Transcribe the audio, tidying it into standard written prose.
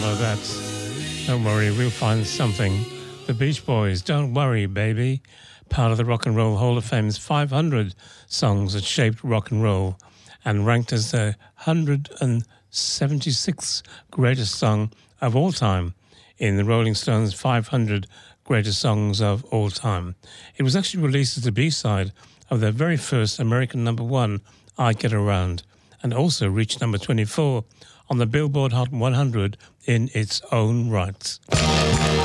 Oh, that's Don't Worry, We'll Find Something. The Beach Boys, Don't Worry, Baby. Part of the Rock and Roll Hall of Fame's 500 songs that shaped rock and roll and ranked as the 176th greatest song of all time in the Rolling Stones' 500 greatest songs of all time. It was actually released as the B-side of their very first American number one, I Get Around, and also reached number 24 on the Billboard Hot 100 in its own right.